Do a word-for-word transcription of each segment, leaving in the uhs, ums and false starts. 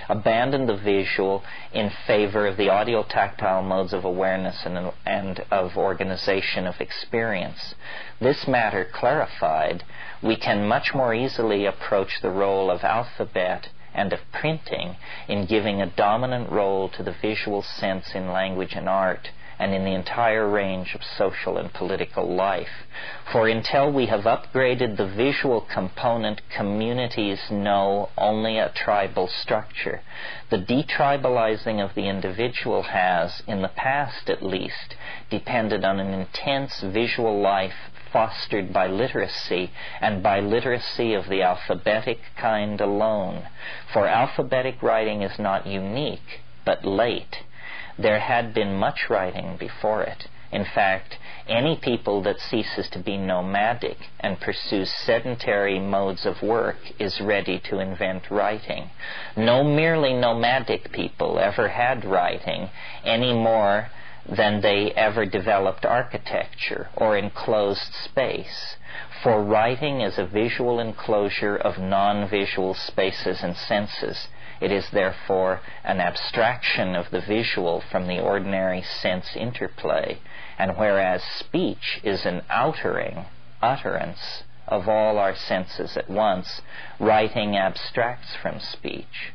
abandon the visual in favor of the audio-tactile modes of awareness and, and of organization of experience. This matter clarified, we can much more easily approach the role of alphabet and of printing in giving a dominant role to the visual sense in language and art, and in the entire range of social and political life. For until we have upgraded the visual component, communities know only a tribal structure. The detribalizing of the individual has, in the past at least, depended on an intense visual life fostered by literacy, and by literacy of the alphabetic kind alone. For alphabetic writing is not unique, but late. There had been much writing before it. In fact, any people that ceases to be nomadic and pursues sedentary modes of work is ready to invent writing. No merely nomadic people ever had writing any more than they ever developed architecture or enclosed space. For writing is a visual enclosure of non-visual spaces and senses. It is therefore an abstraction of the visual from the ordinary sense interplay, and whereas speech is an outering, utterance of all our senses at once, writing abstracts from speech.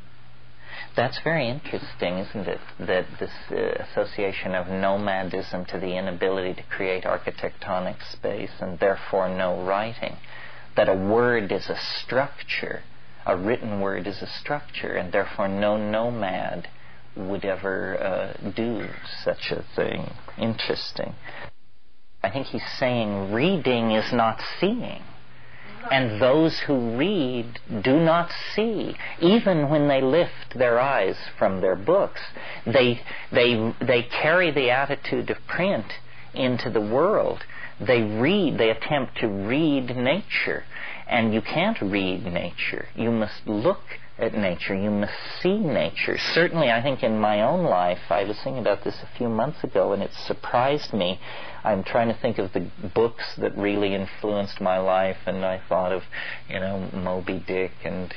That's very interesting, isn't it? That this uh, association of nomadism to the inability to create architectonic space and therefore no writing. That a word is a structure, a written word is a structure, and therefore no nomad would ever uh, do such a thing. Interesting. I think he's saying reading is not seeing. And those who read do not see. Even when they lift their eyes from their books, they, they, they carry the attitude of print into the world. They read, they attempt to read nature. And you can't read nature. You must look at nature. You must see nature. Certainly, I think in my own life, I was thinking about this a few months ago, and it surprised me. I'm trying to think of the books that really influenced my life, and I thought of, you know, Moby Dick and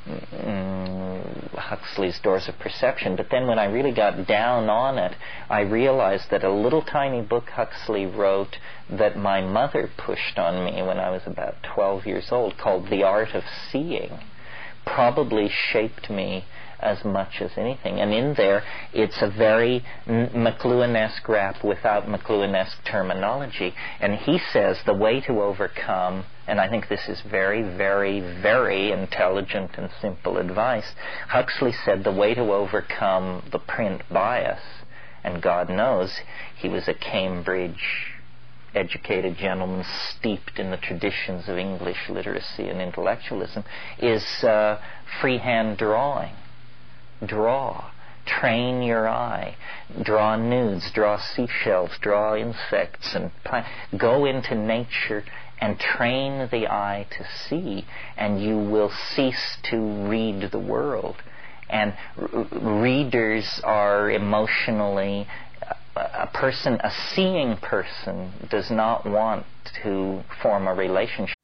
mm, Huxley's Doors of Perception. But then when I really got down on it, I realized that a little tiny book Huxley wrote that my mother pushed on me when I was about twelve years old, called The Art of Seeing, probably shaped me as much as anything. And in there, it's a very McLuhanesque rap without McLuhanesque terminology. And he says the way to overcome, and I think this is very, very, very intelligent and simple advice. Huxley said the way to overcome the print bias, and God knows he was a Cambridge educated gentleman steeped in the traditions of English literacy and intellectualism, is uh, freehand drawing. Draw. Train your eye. Draw nudes, draw seashells, draw insects, and plants. Go into nature and train the eye to see, and you will cease to read the world. And r- readers are emotionally... A person, a seeing person, does not want to form a relationship